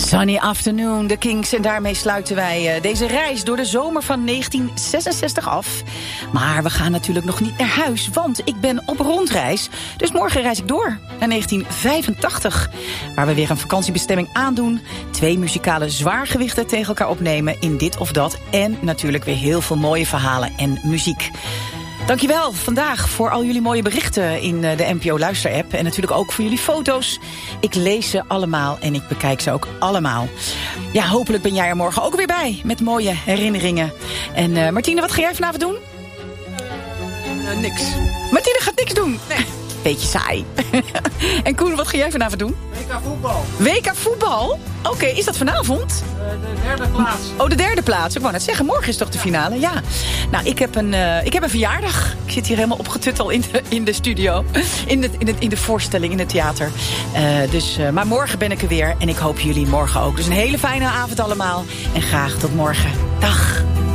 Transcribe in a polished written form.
Sunny Afternoon, The Kings. En daarmee sluiten wij deze reis door de zomer van 1966 af. Maar we gaan natuurlijk nog niet naar huis, want ik ben op rondreis. Dus morgen reis ik door naar 1985. Waar we weer een vakantiebestemming aandoen. 2 muzikale zwaargewichten tegen elkaar opnemen in dit of dat. En natuurlijk weer heel veel mooie verhalen en muziek. Dankjewel vandaag voor al jullie mooie berichten in de NPO Luister-app. En natuurlijk ook voor jullie foto's. Ik lees ze allemaal en ik bekijk ze ook allemaal. Ja, hopelijk ben jij er morgen ook weer bij met mooie herinneringen. En Martine, wat ga jij vanavond doen? Niks. Martine gaat niks doen. Nee. Beetje saai. En Koen, wat ga jij vanavond doen? WK voetbal. WK voetbal? Oké, is dat vanavond? De 3e plaats. Oh, de 3e plaats. Ik wou net zeggen, morgen is toch de finale? Ja. Nou, ik heb een verjaardag. Ik zit hier helemaal opgetuttel in de studio. In de voorstelling, in het theater. Maar morgen ben ik er weer. En ik hoop jullie morgen ook. Dus een hele fijne avond allemaal. En graag tot morgen. Dag.